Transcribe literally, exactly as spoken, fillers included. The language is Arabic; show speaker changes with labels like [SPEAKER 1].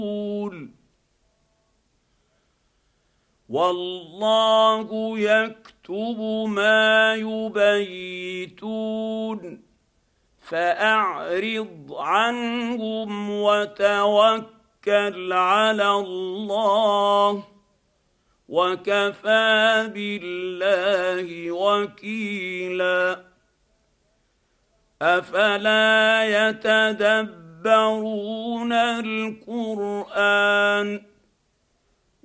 [SPEAKER 1] والله يكتب ما يبيتون فاعرض عنهم وتوكل على الله وكفى بالله وكيلا افلا يتدبرون القرآن